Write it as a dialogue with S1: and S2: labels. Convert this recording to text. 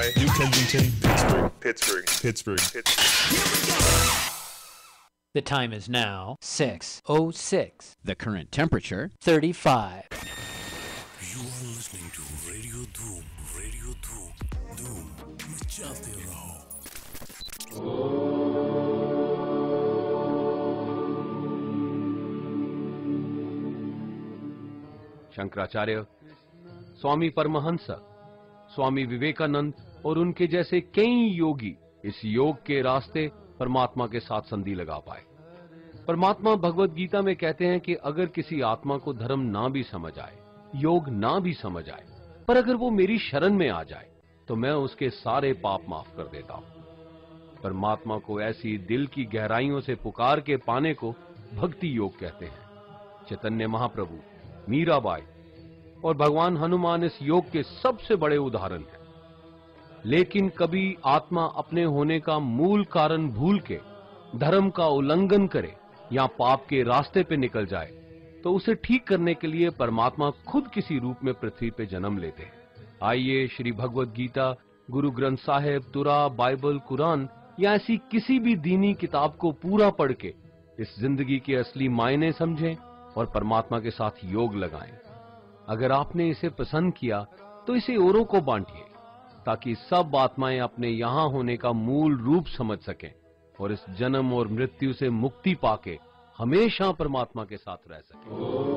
S1: New Kensington, Pittsburgh.
S2: The time is now 6:06.
S3: The current temperature
S2: 35.
S4: You are listening to Radio Doom. Radio Doom. Doom मचाते रहो.
S5: शंकराचार्य, स्वामी परमहंस, स्वामी विवेकानंद और उनके जैसे कई योगी इस योग के रास्ते परमात्मा के साथ संधि लगा पाए। परमात्मा भगवत गीता में कहते हैं कि अगर किसी आत्मा को धर्म ना भी समझ आए, योग ना भी समझ आए, पर अगर वो मेरी शरण में आ जाए तो मैं उसके सारे पाप माफ कर देता हूं। परमात्मा को ऐसी दिल की गहराइयों से पुकार के पाने को भक्ति योग कहते हैं। चैतन्य महाप्रभु, मीराबाई और भगवान हनुमान इस योग के सबसे बड़े उदाहरण हैं। लेकिन कभी आत्मा अपने होने का मूल कारण भूल के धर्म का उल्लंघन करे या पाप के रास्ते पे निकल जाए तो उसे ठीक करने के लिए परमात्मा खुद किसी रूप में पृथ्वी पे जन्म लेते हैं। आइए श्री भगवत गीता, गुरु ग्रंथ साहिब, तुरा, बाइबल, कुरान या ऐसी किसी भी दीनी किताब को पूरा पढ़ के इस जिंदगी के असली मायने समझें और परमात्मा के साथ योग लगाएं। अगर आपने इसे पसंद किया तो इसे औरों को बांटिए ताकि सब आत्माएं अपने यहां होने का मूल रूप समझ सकें और इस जन्म और मृत्यु से मुक्ति पाके हमेशा परमात्मा के साथ रह सकें।